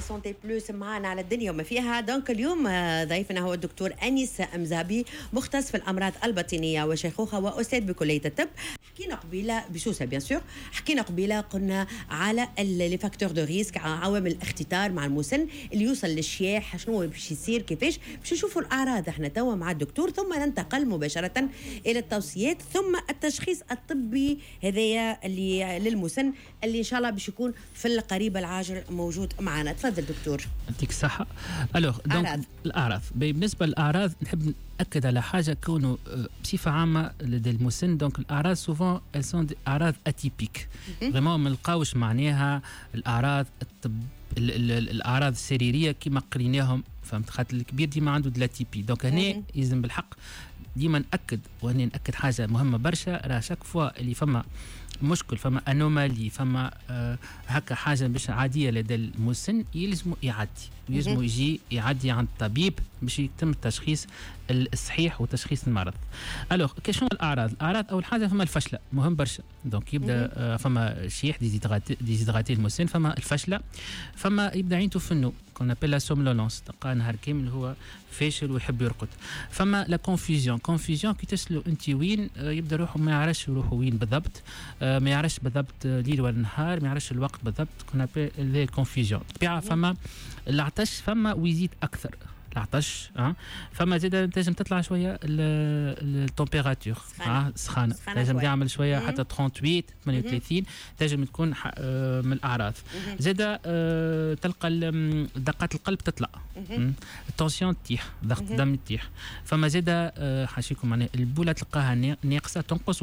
سونتي بلوس معنا على الدنيا وما فيها. دونك اليوم ضيفنا هو الدكتور أنيس مزابي، مختص في الأمراض الباطنية والشيخوخة وأستاذ بكلية الطب. حكينا قبيلة بسوسة بيان سور، حكينا قبيلة قلنا على لي فاكتور دو ريسك، عوامل الاختطار مع المسن اللي يوصل للشياح، شنو باش يصير، كيفاش باش نشوفوا الأعراض احنا توا مع الدكتور، ثم ننتقل مباشرة إلى التوصيات ثم التشخيص الطبي هذايا اللي للمسن اللي إن شاء الله باش يكون في القريب العاجل موجود معنا. تفضل دكتور. يعطيك الصحة. ألوغ الأعراض. بالنسبة للأعراض نحب نأكد على حاجة، كونه بصفة عامة لدى المسن دونك الأعراض سوفون سون أعراض أتيبيك، فريمون ما نلقاوش معناها الأعراض الأعراض السريرية كما قريناهم، فهمت؟ خاطر الكبير ديما عنده دلاتيبي، دونك هنا يلزم بالحق ديما نأكد، وهنا نأكد حاجة مهمة برشا، راه شاك فوا اللي فما مشكل، فما انومالي، فما هكا حاجه مش عاديه لدى المسن، يلزم يعدي ويلزم يجي يعدي عند الطبيب باش يتم التشخيص الصحيح وتشخيص المرض. الوغ كيشنو الاعراض اول حاجه فما الفشله، مهم برشا، دونك يبدا فما شيح ديزيدغاتي المسن، فما الفشله، فما يبدا عينته في النوم كون ابل لا سومنولونس، تلقى نهار كامل هو فاشل ويحب يرقد. فما لا كونفيزيون كي تسلو انت وين، يبدا روحه ما يعرفش روحه وين بالضبط، ما يعرفش بالضبط ليل ولا نهار، ما يعرفش الوقت بالضبط، كون ابل لي كونفيزيون. طبيعه فما العطش، فما ويزيد اكثر العطش، فما زيد تنجم تطلع شويه التمبيراتور سخانه، تنجم تعمل شويه حتى 38 38 تنجم تكون من الاعراض. زيد تلقى دقات القلب تطلع، التونسيون تطيح، ضغط الدم يطيح، فما زيد حاشيكم معناها البوله تلقاها ناقصه تنقص